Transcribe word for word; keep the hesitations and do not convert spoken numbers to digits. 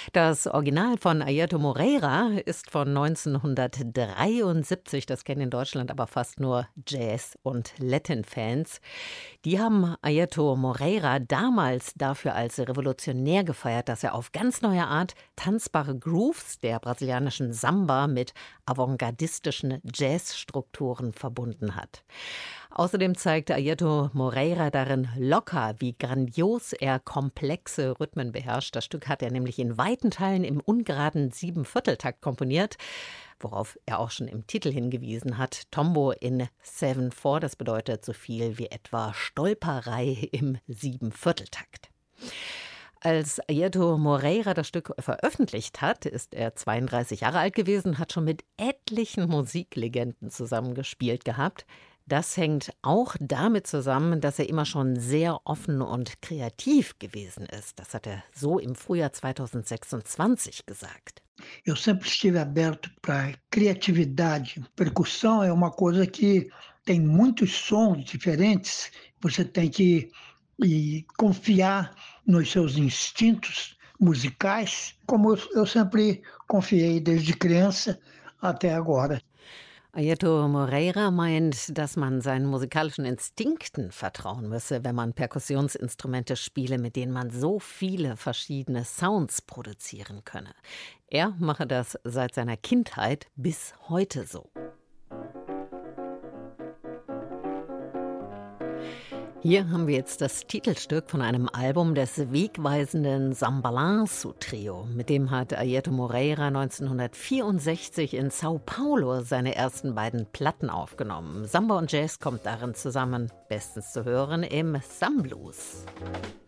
Das Original von Airto Moreira ist von neunzehnhundertdreiundsiebzig. Das kennen in Deutschland aber fast nur Jazz- und Latin-Fans. Die haben Airto Moreira damals dafür als revolutionär gefeiert, dass er auf ganz neue Art tanzbare Grooves der brasilianischen Samba mit avantgardistischen Jazzstrukturen verbunden hat. Außerdem zeigte Airto Moreira darin locker, wie grandios er komplexe Rhythmen beherrscht. Das Stück hat er nämlich in weiten Teilen im ungeraden Siebenvierteltakt komponiert, worauf er auch schon im Titel hingewiesen hat. Tombo in Seven Four, das bedeutet so viel wie etwa Stolperei im Siebenvierteltakt. Als Airto Moreira das Stück veröffentlicht hat, ist er zweiunddreißig Jahre alt gewesen, hat schon mit etlichen Musiklegenden zusammengespielt gehabt. Das hängt auch damit zusammen, dass er immer schon sehr offen und kreativ gewesen ist. Das hat er so im Frühjahr zweitausendsechsundzwanzig gesagt. Eu sempre estive aberto para criatividade. Percussão é uma coisa que tem muitos sons diferentes. Você tem que e confiar nos seus instintos musicais, como eu, eu sempre confiei desde criança até agora. Airto Moreira meint, dass man seinen musikalischen Instinkten vertrauen müsse, wenn man Perkussionsinstrumente spiele, mit denen man so viele verschiedene Sounds produzieren könne. Er mache das seit seiner Kindheit bis heute so. Hier haben wir jetzt das Titelstück von einem Album des wegweisenden Sambalanço-Trio. Mit dem hat Airto Moreira neunzehnhundertvierundsechzig in Sao Paulo seine ersten beiden Platten aufgenommen. Samba und Jazz kommt darin zusammen, bestens zu hören im Samblues.